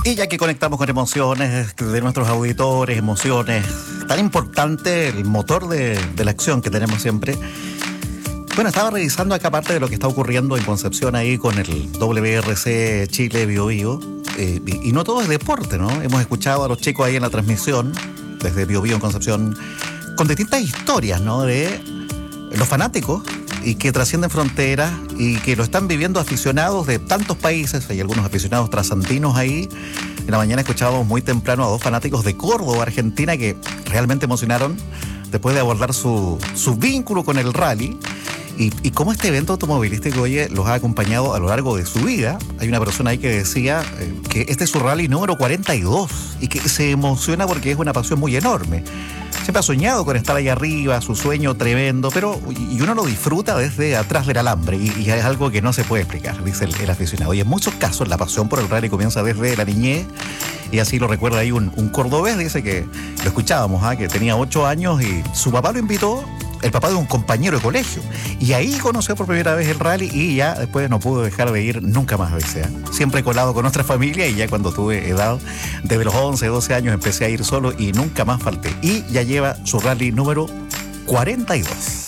Y ya que conectamos con emociones de nuestros auditores, emociones, tan importante el motor de la acción que tenemos siempre. Bueno, estaba revisando acá parte de lo que está ocurriendo en Concepción ahí con el WRC Chile Bio Bio. Y no todo es deporte, ¿no? Hemos escuchado a los chicos ahí en la transmisión, desde Bio Bio en Concepción, con distintas historias, ¿no? De los fanáticos y que trascienden fronteras y que lo están viviendo aficionados de tantos países. Hay algunos aficionados trasandinos ahí. En la mañana escuchábamos muy temprano a dos fanáticos de Córdoba, Argentina, que realmente emocionaron después de abordar su vínculo con el rally. Y cómo este evento automovilístico, oye, los ha acompañado a lo largo de su vida. Hay una persona ahí que decía que este es su rally número 42 y que se emociona porque es una pasión muy enorme. Siempre ha soñado con estar ahí arriba, su sueño tremendo, pero y uno lo disfruta desde atrás del alambre y es algo que no se puede explicar, dice el aficionado. Y en muchos casos la pasión por el rally comienza desde la niñez y así lo recuerda ahí un cordobés, dice que lo escuchábamos, que tenía 8 años y su papá lo invitó, el papá de un compañero de colegio, y ahí conoció por primera vez el rally y ya después no pudo dejar de ir nunca más, dice. Siempre colado con nuestra familia y ya cuando tuve edad, desde los 11, 12 años empecé a ir solo y nunca más falté. Y ya lleva su rally número 42.